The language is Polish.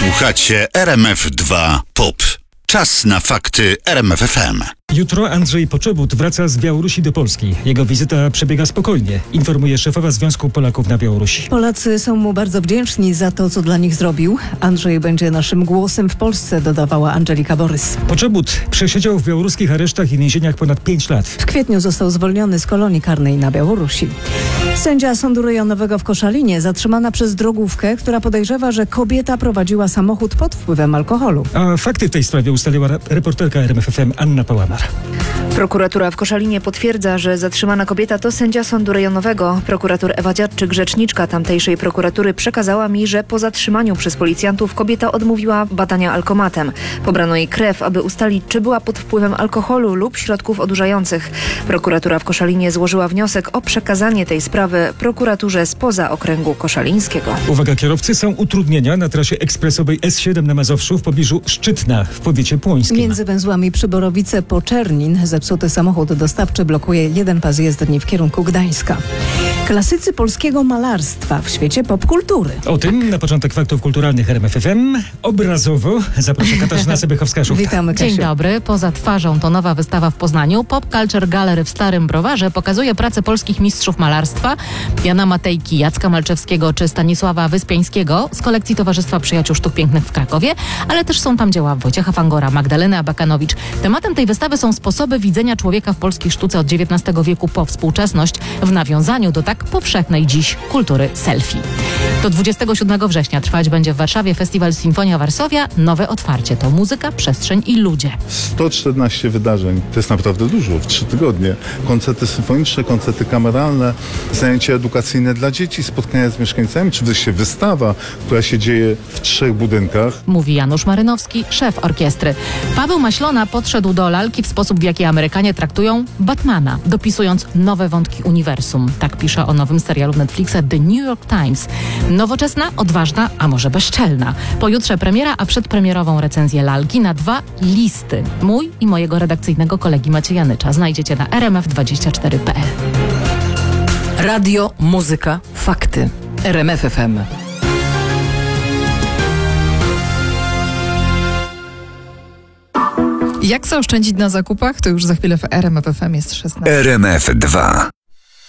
Słuchacie RMF2 POP. Czas na fakty RMF FM. Jutro Andrzej Poczobut wraca z Białorusi do Polski. Jego wizyta przebiega spokojnie, informuje szefowa Związku Polaków na Białorusi. Polacy są mu bardzo wdzięczni za to, co dla nich zrobił. Andrzej będzie naszym głosem w Polsce, dodawała Angelika Borys. Poczobut przesiedział w białoruskich aresztach i więzieniach ponad 5 lat. W kwietniu został zwolniony z kolonii karnej na Białorusi. Sędzia Sądu Rejonowego w Koszalinie zatrzymana przez drogówkę, która podejrzewa, że kobieta prowadziła samochód pod wpływem alkoholu. A fakty w tej sprawie ustaliła reporterka RMF FM Anna Pałamar. Prokuratura w Koszalinie potwierdza, że zatrzymana kobieta to sędzia Sądu Rejonowego. Prokurator Ewa Dziadczyk, rzeczniczka tamtejszej prokuratury, przekazała mi, że po zatrzymaniu przez policjantów kobieta odmówiła badania alkomatem. Pobrano jej krew, aby ustalić, czy była pod wpływem alkoholu lub środków odurzających. Prokuratura w Koszalinie złożyła wniosek o przekazanie tej sprawy prokuraturze spoza okręgu koszalińskiego. Uwaga, kierowcy, są utrudnienia na trasie ekspresowej S7 na Mazowszu w pobliżu Szczytna w powiecie płońskim. Między węzłami Przyborowice po Czernin zepsuty samochód dostawczy blokuje jeden pas jezdni w kierunku Gdańska. Klasycy polskiego malarstwa w świecie popkultury. O tym na początek faktów kulturalnych RMF FM. Obrazowo zaprasza Katarzyna Sebychowska-Szufta. Witamy, Kasiu. Dzień dobry. Poza twarzą to nowa wystawa w Poznaniu. Pop Culture Gallery w Starym Browarze pokazuje pracę polskich mistrzów malarstwa Jana Matejki, Jacka Malczewskiego czy Stanisława Wyspiańskiego z kolekcji Towarzystwa Przyjaciół Sztuk Pięknych w Krakowie, ale też są tam dzieła Wojciecha Fangora, Magdaleny Abakanowicz. Tematem tej wystawy są sposoby widzenia człowieka w polskiej sztuce od XIX wieku po współczesność w nawiązaniu do tak powszechnej dziś kultury selfie. Do 27 września trwać będzie w Warszawie festiwal Sinfonia Varsovia. Nowe otwarcie to muzyka, przestrzeń i ludzie. 114 wydarzeń, to jest naprawdę dużo, w 3 tygodnie. Koncerty symfoniczne, koncerty kameralne, zajęcia edukacyjne dla dzieci, spotkania z mieszkańcami, czy wreszcie wystawa, która się dzieje w 3 budynkach. Mówi Janusz Marynowski, szef orkiestry. Paweł Maślona podszedł do lalki w sposób, w jaki Amerykanie traktują Batmana, dopisując nowe wątki uniwersum. Tak pisze o nowym serialu Netflixa The New York Times. Nowoczesna, odważna, a może bezczelna. Pojutrze premiera, a przedpremierową recenzję lalki na 2 listy. Mój i mojego redakcyjnego kolegi Macieja Nycza znajdziecie na rmf24.pl. Radio, muzyka, fakty. RMF FM. Jak zaoszczędzić na zakupach? To już za chwilę w RMF FM jest 16. RMF2